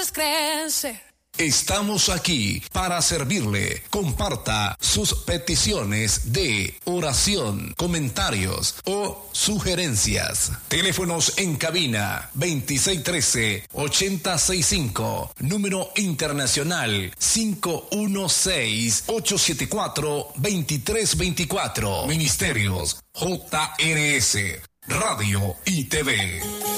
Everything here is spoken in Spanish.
puedas crecer. Estamos aquí para servirle. Comparta sus peticiones de oración, comentarios o sugerencias. Teléfonos en cabina 2613-8065. Número internacional 516-874-2324. Ministerios JRS, Radio y TV.